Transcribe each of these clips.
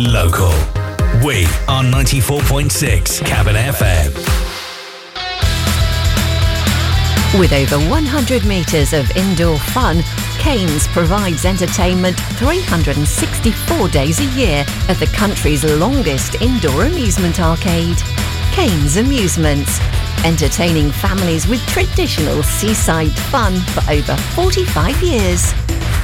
local. We are 94.6 Cabin FM. With over 100 metres of indoor fun, Cairns provides entertainment 364 days a year at the country's longest indoor amusement arcade. Cairns Amusements, entertaining families with traditional seaside fun for over 45 years.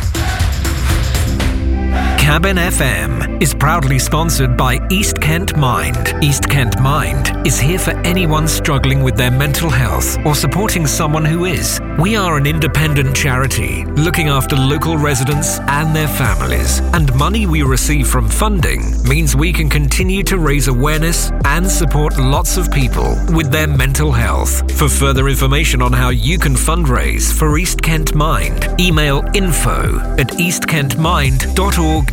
Cabin FM is proudly sponsored by East Kent Mind. East Kent Mind is here for anyone struggling with their mental health or supporting someone who is. We are an independent charity looking after local residents and their families, and money we receive from funding means we can continue to raise awareness and support lots of people with their mental health. For further information on how you can fundraise for East Kent Mind, email info@eastkentmind.org.uk.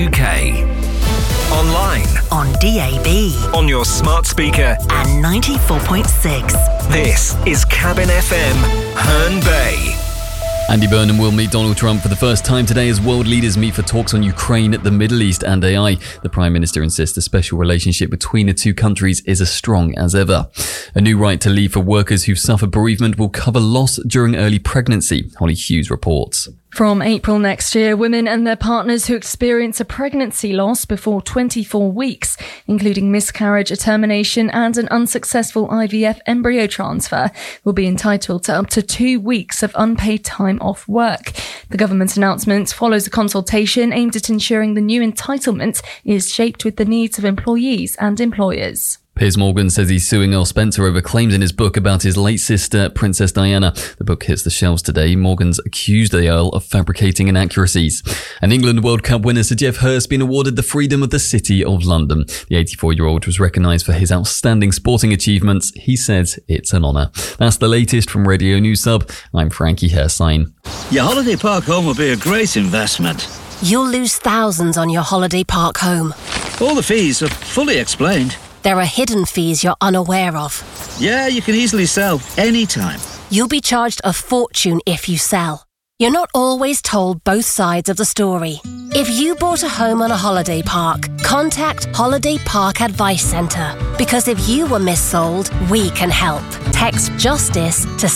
Online, on DAB, on your smart speaker, and 94.6. This is Cabin FM, Herne Bay. Andy Burnham will meet Donald Trump for the first time today as world leaders meet for talks on Ukraine, the Middle East and AI. The Prime Minister insists the special relationship between the two countries is as strong as ever. A new right to leave for workers who suffer bereavement will cover loss during early pregnancy. Holly Hughes reports. From April next year, women and their partners who experience a pregnancy loss before 24 weeks, including miscarriage, a termination and an unsuccessful IVF embryo transfer, will be entitled to up to 2 weeks of unpaid time off work. The government's announcement follows a consultation aimed at ensuring the new entitlement is shaped with the needs of employees and employers. Piers Morgan says he's suing Earl Spencer over claims in his book about his late sister, Princess Diana. The book hits the shelves today. Morgan's accused the Earl of fabricating inaccuracies. And England World Cup winner Sir Geoff Hurst been awarded the Freedom of the City of London. The 84-year-old was recognised for his outstanding sporting achievements. He says it's an honour. That's the latest from Radio News Sub. I'm Frankie Hersign. Your holiday park home will be a great investment. You'll lose thousands on your holiday park home. All the fees are fully explained. There are hidden fees you're unaware of. Yeah, you can easily sell anytime. You'll be charged a fortune if you sell. You're not always told both sides of the story. If you bought a home on a holiday park, contact Holiday Park Advice Centre. Because if you were missold, we can help. Text JUSTICE to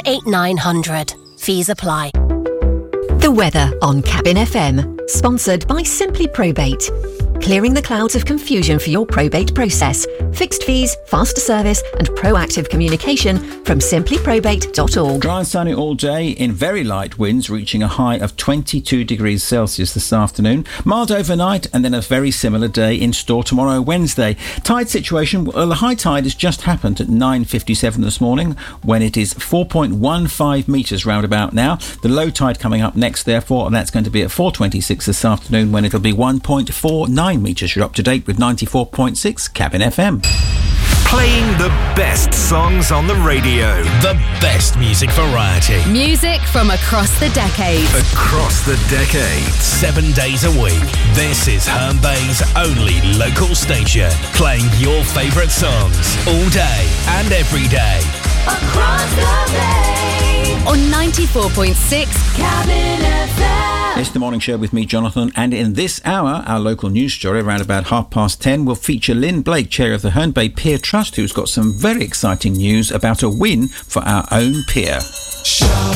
78900. Fees apply. The weather on Cabin FM, sponsored by Simply Probate. Clearing the clouds of confusion for your probate process. Fixed fees, faster service and proactive communication from simplyprobate.org. Dry and sunny all day in very light winds, reaching a high of 22 degrees Celsius this afternoon. Mild overnight and then a very similar day in store tomorrow, Wednesday. Tide situation, well, the high tide has just happened at 9:57 this morning when it is 4.15 metres roundabout now. The low tide coming up next, therefore, and that's going to be at 4:26 this afternoon when it'll be 1.49 metres. You're up to date with 94.6 Cabin FM. Playing the best songs on the radio. The best music variety. Music from across the decades. Across the decade. 7 days a week. This is Herne Bay's only local station. Playing your favourite songs all day and every day. Across the bay. On 94.6 Cabin FM. It's the morning show with me, Jonathan, and in this hour, our local news story around about 10:30 will feature Lynn Blake, chair of the Herne Bay Pier Trust, who's got some very exciting news about a win for our own pier.